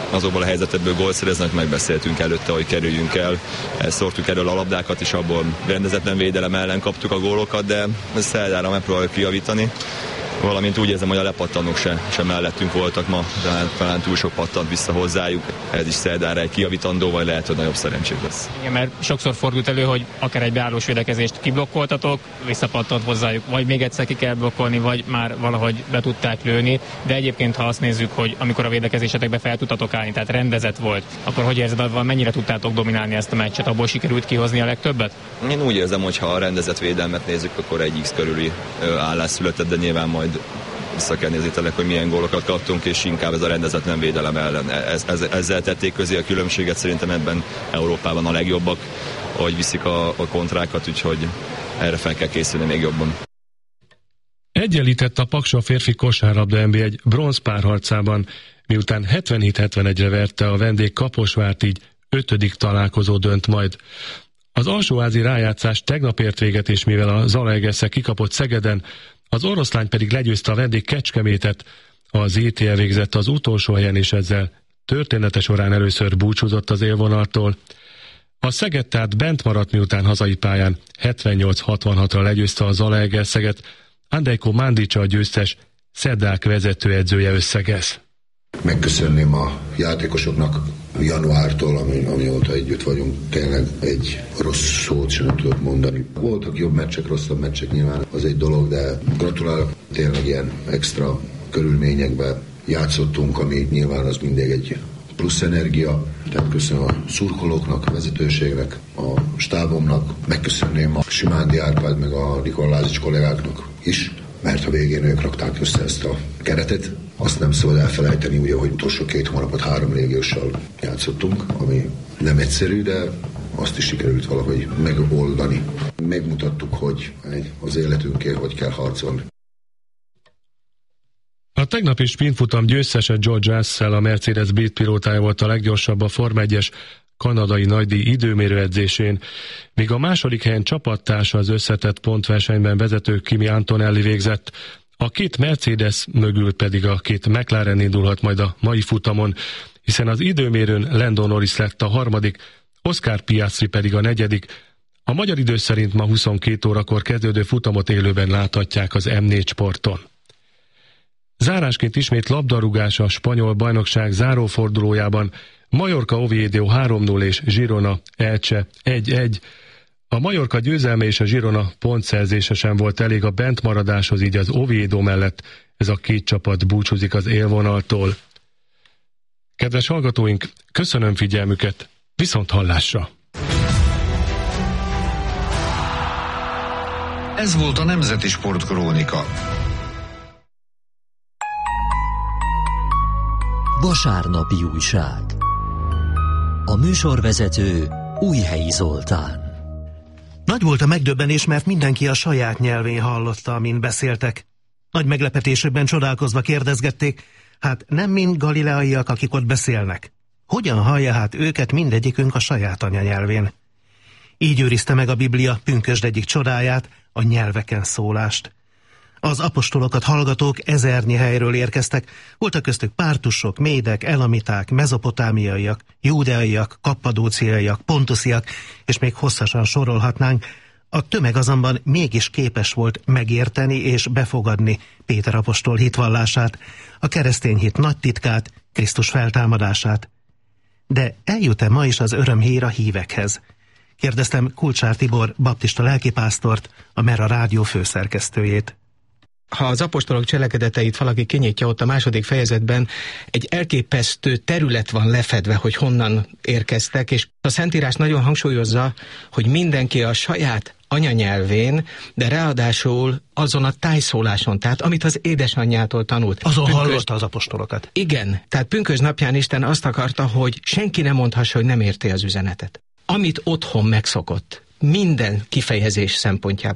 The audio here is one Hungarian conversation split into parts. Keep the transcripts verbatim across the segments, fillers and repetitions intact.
azokból a helyzetekből gólt szereznek, megbeszéltünk előtte, hogy kerüljünk el, szórtuk elől a labdákat, és abból rendezetlen védelem ellen kaptuk a gólokat, de szerdára megpróbáljuk kijavítani. Valamint úgy érzem, hogy a lepattanók se, se mellettünk voltak ma, de talán túl sok pattant vissza hozzájuk. Ez is szerdára egy kijavítandó, vagy lehet, hogy nagyobb szerencség lesz. Igen, mert sokszor fordult elő, hogy akár egy beállós védekezést kiblokkoltatok, visszapattant hozzájuk, vagy még egyszer ki kell blokkolni, vagy már valahogy be tudták lőni. De egyébként, ha azt nézzük, hogy amikor a védekezésetekbe fel tudtatok állni, tehát rendezett volt, akkor hogy érzed, hogy mennyire tudtátok dominálni ezt a meccset, abból sikerült kihozni a legtöbbet? Én úgy érzem, hogy ha a rendezett védelmet nézzük, akkor egy X körüli állás született, de nyilván majd vissza kell nézzétek, hogy milyen gólokat kaptunk, és inkább ez a rendezetlen védelem ellen. Ez, ez, ezzel tették közé a különbséget, szerintem ebben Európában a legjobbak, hogy viszik a, a kontrákat, úgyhogy erre fel kell készülni még jobban. Egyenlített a Paksa a férfi kosárlabda en bé egy bronz párharcában, miután hetvenhét hetvenegyre verte a vendég Kaposvárt, így ötödik találkozó dönt majd. Az alsóházi rájátszás tegnap ért véget, és mivel a Zalaegerszeg kikapott Szegeden, az Oroszlány pedig legyőzte a vendég Kecskemétet, az é té e végzett az utolsó helyen, és ezzel története során először búcsúzott az élvonaltól. A Szeged tehát bent maradt, miután hazai pályán hetvennyolc hatvanhatra legyőzte a Zalaegerszeget. Andejko Mándics a győztes, Szedák vezetőedzője összegez. Megköszönném a játékosoknak januártól, ami, amióta együtt vagyunk, tényleg egy rossz szót sem tudok mondani. Voltak jobb meccsek, rosszabb meccsek, nyilván az egy dolog, de gratulálok, tényleg ilyen extra körülményekben játszottunk, ami nyilván az mindig egy plusz energia. Tehát köszönöm a szurkolóknak, a vezetőségnek, a stábomnak, megköszönném a Simándi Árpád meg a Nikolázics kollégáknak is, mert a végén ők rakták össze ezt a keretet. Azt nem szabad elfelejteni, ugye, hogy utolsó két hónapot három légióssal játszottunk, ami nem egyszerű, de azt is sikerült valahogy megoldani. Megmutattuk, hogy az életünkért hogy kell harcolni. A tegnapi sprintfutam győztese George Russell, a Mercedes brit pilótája volt a leggyorsabb a Forma egyes kanadai nagydíj időmérő edzésén, míg a második helyen csapattársa az összetett pontversenyben vezető Kimi Antonelli végzett. A két Mercedes mögül pedig a két McLaren indulhat majd a mai futamon, hiszen az időmérőn Lando Norris lett a harmadik, Oscar Piastri pedig a negyedik. A magyar idő szerint ma huszonkét órakor kezdődő futamot élőben láthatják az em négy Sporton. Zárásként ismét labdarúgás a spanyol bajnokság zárófordulójában. Mallorca Oviedo három null és Girona Elche egy egy. A Mallorca győzelme és a Girona pontszerzése sem volt elég a bentmaradáshoz, így az Oviedo mellett ez a két csapat búcsúzik az élvonaltól. Kedves hallgatóink, köszönöm figyelmüket, viszont hallásra! Ez volt a Nemzeti Sportkrónika. Vasárnapi újság. A műsorvezető Újhelyi Zoltán. Nagy volt a megdöbbenés, mert mindenki a saját nyelvén hallotta, amin beszéltek. Nagy meglepetésükben csodálkozva kérdezgették, hát nem mind galileaiak, akik ott beszélnek. Hogyan hallja hát őket mindegyikünk a saját anyanyelvén? Így őrizte meg a Biblia pünkösd egyik csodáját, a nyelveken szólást. Az apostolokat hallgatók ezernyi helyről érkeztek, voltak köztük pártusok, médek, elamiták, mezopotámiaiak, júdeaiak, kappadóciaiak, pontusziak, és még hosszasan sorolhatnánk. A tömeg azonban mégis képes volt megérteni és befogadni Péter apostol hitvallását, a keresztény hit nagy titkát, Krisztus feltámadását. De eljut-e ma is az örömhír a hívekhez? Kérdeztem Kulcsár Tibor baptista lelkipásztort, a Mera rádió főszerkesztőjét. Ha az apostolok cselekedeteit valaki kinyitja, ott a második fejezetben egy elképesztő terület van lefedve, hogy honnan érkeztek, és a Szentírás nagyon hangsúlyozza, hogy mindenki a saját anyanyelvén, de ráadásul azon a tájszóláson, tehát amit az édesanyjától tanult. Azon Pünkös... hallotta az apostolokat. Igen, tehát pünkösd napján Isten azt akarta, hogy senki ne mondhassa, hogy nem érti az üzenetet. Amit otthon megszokott, minden kifejezés szempontjából,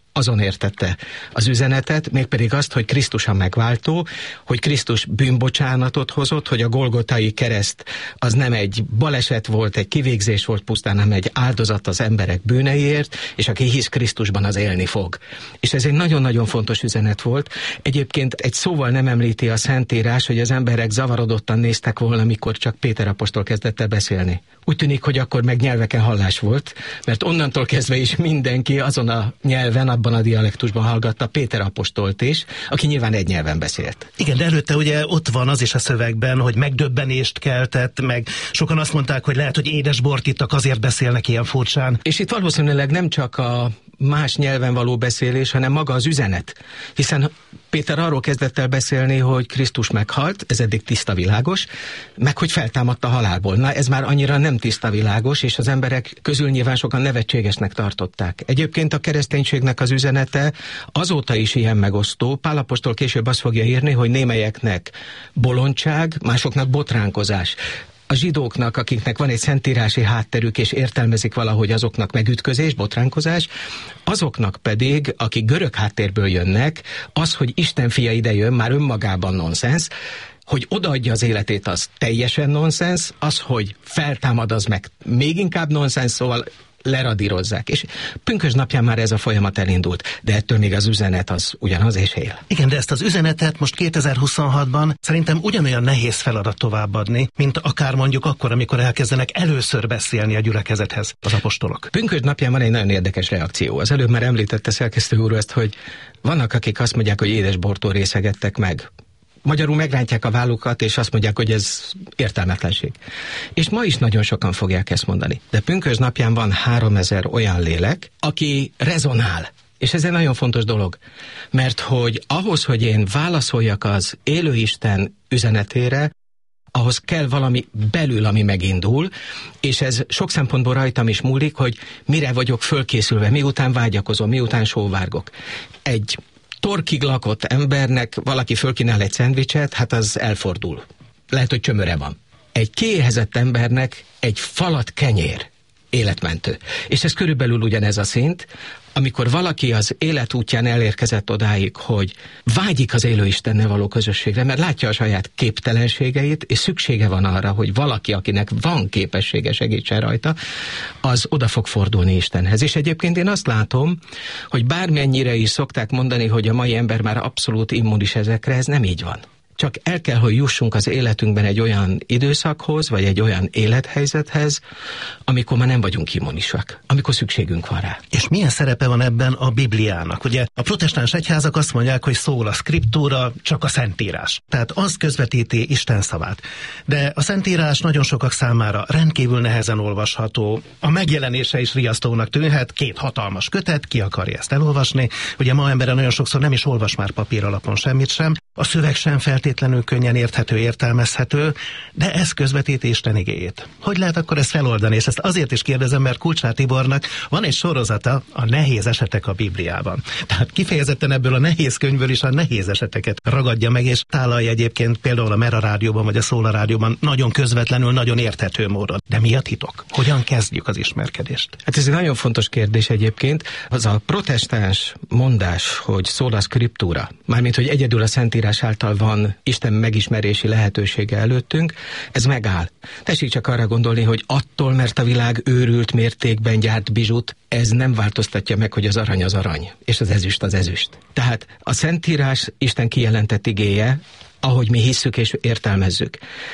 azon értette az üzenetet, mégpedig azt, hogy Krisztus a megváltó, hogy Krisztus bűnbocsánatot hozott, hogy a Golgotai kereszt az nem egy baleset volt, egy kivégzés volt pusztán, hanem egy áldozat az emberek bűneiért, és aki hisz Krisztusban, az élni fog. És ez egy nagyon-nagyon fontos üzenet volt. Egyébként egy szóval nem említi a Szentírás, hogy az emberek zavarodottan néztek volna, mikor csak Péter apostol kezdett el beszélni. Úgy tűnik, hogy akkor meg nyelveken hallás volt, mert onnantól kezdve is mindenki azon a nyelven, abban a dialektusban hallgatta Péter apostolt is, aki nyilván egy nyelven beszélt. Igen, de előtte ugye ott van az is a szövegben, hogy megdöbbenést keltett, meg sokan azt mondták, hogy lehet, hogy édesbort ittak, azért beszélnek ilyen furcsán. És itt valószínűleg nem csak a más nyelven való beszélés, hanem maga az üzenet. Hiszen Péter arról kezdett el beszélni, hogy Krisztus meghalt, ez eddig tiszta világos, meg hogy feltámadt a halálból. Na, ez már annyira nem tiszta világos, és az emberek közül nyilván sokan nevetségesnek tartották. Egyébként a kereszténységnek az üzenete azóta is ilyen megosztó. Pál apostol később azt fogja írni, hogy némelyeknek bolondság, másoknak botránkozás. A zsidóknak, akiknek van egy szentírási hátterük, és értelmezik valahogy, azoknak megütközés, botránkozás, azoknak pedig, akik görög háttérből jönnek, az, hogy Isten fia ide jön, már önmagában nonsens, hogy odaadja az életét, az teljesen nonsens, az, hogy feltámad, az meg még inkább nonsens, szóval leradírozzák. És pünkösd napján már ez a folyamat elindult, de ettől még az üzenet az ugyanaz és él. Igen, de ezt az üzenetet most kétezer-huszonhatban szerintem ugyanolyan nehéz feladat továbbadni, mint akár mondjuk akkor, amikor elkezdenek először beszélni a gyülekezethez az apostolok. Pünkösd napján van egy nagyon érdekes reakció. Az előbb már említette szerkesztő úr ezt, hogy vannak, akik azt mondják, hogy édesbortól részegettek meg. Magyarul megrántják a vállukat, és azt mondják, hogy ez értelmetlenség. És ma is nagyon sokan fogják ezt mondani. De pünkösd napján van háromezer olyan lélek, aki rezonál. És ez egy nagyon fontos dolog. Mert hogy ahhoz, hogy én válaszoljak az élő Isten üzenetére, ahhoz kell valami belül, ami megindul, és ez sok szempontból rajtam is múlik, hogy mire vagyok fölkészülve, miután vágyakozom, miután sóvárgok. Egy torkig lakott embernek valaki fölkínál egy szendvicset, hát az elfordul. Lehet, hogy csömöre van. Egy kiéhezett embernek egy falat kenyér életmentő. És ez körülbelül ugyanez a szint, amikor valaki az életútján elérkezett odáig, hogy vágyik az élő Istennel való közösségre, mert látja a saját képtelenségeit, és szüksége van arra, hogy valaki, akinek van képessége, segítsen rajta, az oda fog fordulni Istenhez. És egyébként én azt látom, hogy bármennyire is szokták mondani, hogy a mai ember már abszolút immunis ezekre, ez nem így van. Csak el kell, hogy jussunk az életünkben egy olyan időszakhoz, vagy egy olyan élethelyzethez, amikor már nem vagyunk immunisak, amikor szükségünk van rá. És milyen szerepe van ebben a Bibliának? Ugye a protestáns egyházak azt mondják, hogy szól a szkriptúra, csak a Szentírás. Tehát az közvetíti Isten szavát. De a Szentírás nagyon sokak számára rendkívül nehezen olvasható. A megjelenése is riasztónak tűnhet, két hatalmas kötet, ki akarja ezt elolvasni. Ugye ma emberen nagyon sokszor nem is olvas már papír alapon semmit sem. A szöveg sem feltétlenül könnyen érthető, értelmezhető, de ez közvetíti Isten igéjét. Hogy lehet akkor ezt feloldani? És ezt azért is kérdezem, mert Kulcsár Tibornak van egy sorozata, a nehéz esetek a Bibliában. Tehát kifejezetten ebből a nehéz könyvből is a nehéz eseteket ragadja meg, és tálalja egyébként például a Mera Rádióban vagy a Szóla Rádióban nagyon közvetlenül, nagyon érthető módon. De mi a titok? Hogyan kezdjük az ismerkedést? Hát ez egy nagyon fontos kérdés egyébként. Az a protestáns mondás, hogy szól a szkriptúra, mármint hogy egyedül a Szentírás által van Isten megismerési lehetősége előttünk, ez megáll. Tessék csak arra gondolni, hogy attól, mert a világ őrült mértékben gyárt bizsut, ez nem változtatja meg, hogy az arany az arany, és az ezüst az ezüst. Tehát a Szentírás Isten kijelentett igéje, ahogy mi hisszük és értelmezzük.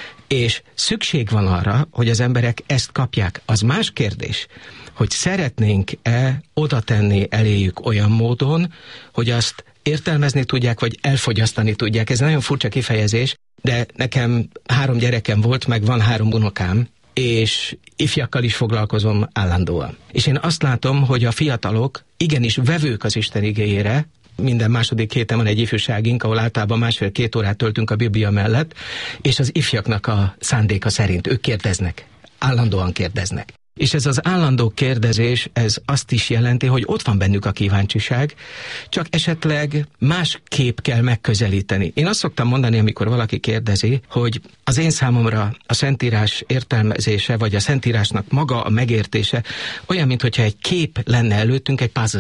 És szükség van arra, hogy az emberek ezt kapják. Az más kérdés, hogy szeretnénk-e oda tenni eléjük olyan módon, hogy azt értelmezni tudják, vagy elfogyasztani tudják. Ez nagyon furcsa kifejezés, de nekem három gyerekem volt, meg van három unokám, és ifjakkal is foglalkozom állandóan. És én azt látom, hogy a fiatalok igenis vevők az Isten igéjére. Minden második héten van egy ifjúságink, ahol általában másfél-két órát töltünk a Biblia mellett, és az ifjaknak a szándéka szerint ők kérdeznek, állandóan kérdeznek. És ez az állandó kérdezés, ez azt is jelenti, hogy ott van bennük a kíváncsiság, csak esetleg másképp kell megközelíteni. Én azt szoktam mondani, amikor valaki kérdezi, hogy az én számomra a Szentírás értelmezése, vagy a Szentírásnak maga a megértése olyan, mintha egy kép lenne előttünk, egy puzzle.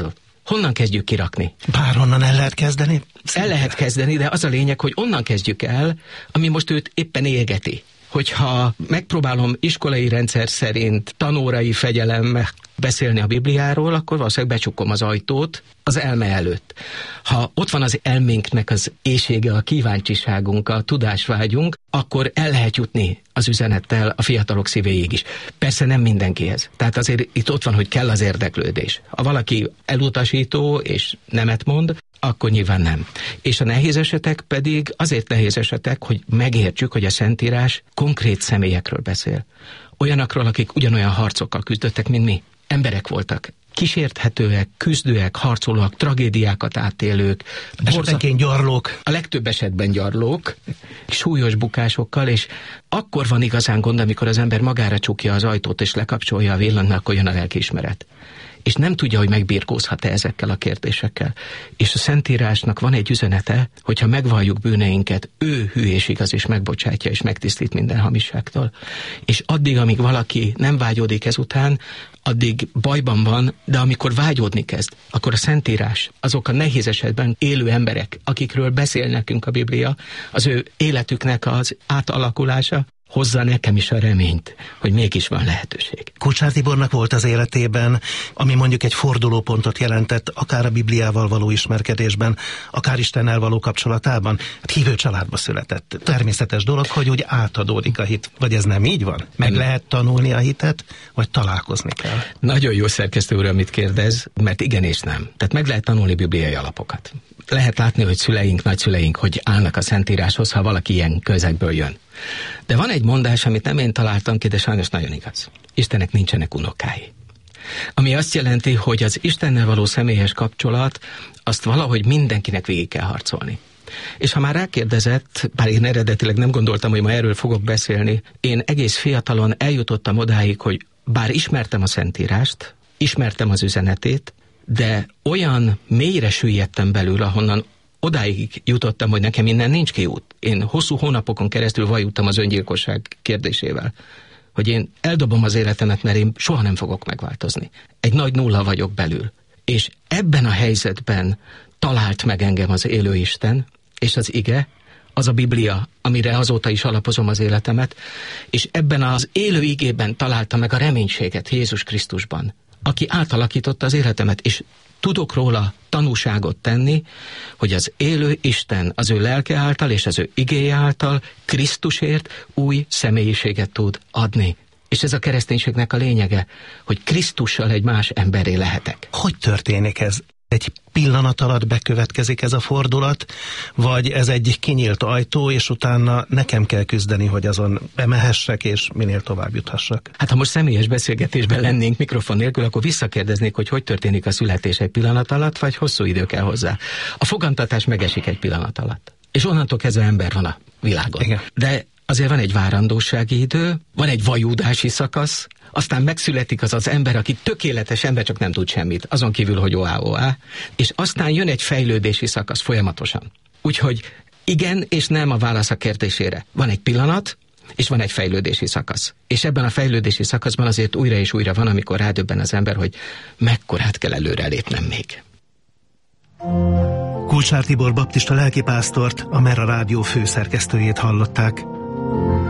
honnan kezdjük kirakni? Bárhonnan el lehet kezdeni? El lehet kezdeni, de az a lényeg, hogy onnan kezdjük el, ami most őt éppen égeti. Hogyha megpróbálom iskolai rendszer szerint tanórai fegyelemmel beszélni a Bibliáról, akkor valószínűleg becsukom az ajtót az elme előtt. Ha ott van az elménknek az éhsége, a kíváncsiságunk, a tudásvágyunk, akkor el lehet jutni az üzenettel a fiatalok szívéig is. Persze nem mindenkihez. Tehát azért itt ott van, hogy kell az érdeklődés. Ha valaki elutasító és nemet mond, akkor nyilván nem. És a nehéz esetek pedig azért nehéz esetek, hogy megértsük, hogy a Szentírás konkrét személyekről beszél. Olyanokról, akik ugyanolyan harcokkal küzdöttek, mint mi. Emberek voltak. Kísérthetőek, küzdőek, harcolóak, tragédiákat átélők. Esetenként gyarlók. A legtöbb esetben gyarlók, súlyos bukásokkal, és akkor van igazán gond, amikor az ember magára csukja az ajtót, és lekapcsolja a villant, akkor jön a lelkiismeret. És nem tudja, hogy megbirkózhat-e ezekkel a kérdésekkel. És a Szentírásnak van egy üzenete, hogyha megvalljuk bűneinket, ő hű és igaz, és megbocsátja, és megtisztít minden hamisságtól. És addig, amíg valaki nem vágyódik ezután, addig bajban van, de amikor vágyódni kezd, akkor a Szentírás, azok a nehéz esetben élő emberek, akikről beszél nekünk a Biblia, az ő életüknek az átalakulása, hozza nekem is a reményt, hogy mégis van lehetőség. Kulcsár Tibornak volt az életében, ami mondjuk egy fordulópontot jelentett, akár a Bibliával való ismerkedésben, akár Istennel való kapcsolatában. Hát hívő családba született. Természetes dolog, hogy úgy átadódik a hit. Vagy ez nem így van? Meg nem. Lehet tanulni a hitet, vagy találkozni kell? Nagyon jó szerkesztő úr, amit kérdez, mert igen és nem. Tehát meg lehet tanulni bibliai alapokat. Lehet látni, hogy szüleink, nagyszüleink hogy állnak a Szentíráshoz, ha valaki ilyen közegből jön. De van egy mondás, amit nem én találtam ki, de sajnos nagyon igaz. Istennek nincsenek unokái. Ami azt jelenti, hogy az Istennel való személyes kapcsolat, azt valahogy mindenkinek végig kell harcolni. És ha már rákérdezett, bár én eredetileg nem gondoltam, hogy ma erről fogok beszélni, én egész fiatalon eljutottam odáig, hogy bár ismertem a Szentírást, ismertem az üzenetét, de olyan mélyre süllyedtem belül, ahonnan odáig jutottam, hogy nekem innen nincs kiút. Én hosszú hónapokon keresztül vajudtam az öngyilkosság kérdésével, hogy én eldobom az életemet, mert én soha nem fogok megváltozni. Egy nagy nulla vagyok belül. És ebben a helyzetben talált meg engem az élő Isten, és az ige, az a Biblia, amire azóta is alapozom az életemet, és ebben az élő igében találta meg a reménységet Jézus Krisztusban, aki átalakította az életemet, és tudok róla tanúságot tenni, hogy az élő Isten az ő lelke által és az ő igéje által Krisztusért új személyiséget tud adni. És ez a kereszténységnek a lényege, hogy Krisztussal egy más emberré lehetek. Hogy történik ez? Egy pillanat alatt bekövetkezik ez a fordulat, vagy ez egy kinyílt ajtó, és utána nekem kell küzdeni, hogy azon bemehessek, és minél tovább juthassak? Hát ha most személyes beszélgetésben lennénk mikrofon nélkül, akkor visszakérdeznék, hogy hogy történik a születés egy pillanat alatt, vagy hosszú idő kell hozzá. A fogantatás megesik egy pillanat alatt. És onnantól kezdve ember van a világon. Igen. De azért van egy várandósági idő, van egy vajúdási szakasz, aztán megszületik az az ember, aki tökéletes ember, csak nem tud semmit, azon kívül, hogy oá, oá, és aztán jön egy fejlődési szakasz folyamatosan. Úgyhogy igen és nem a válasz a kérdésére. Van egy pillanat, és van egy fejlődési szakasz. És ebben a fejlődési szakaszban azért újra és újra van, amikor rádöbben az ember, hogy mekkorát kell előrelépnem még. Kulcsár Tibor baptista lelkipásztort, a Mera Rádió főszerkesztőjét hallották.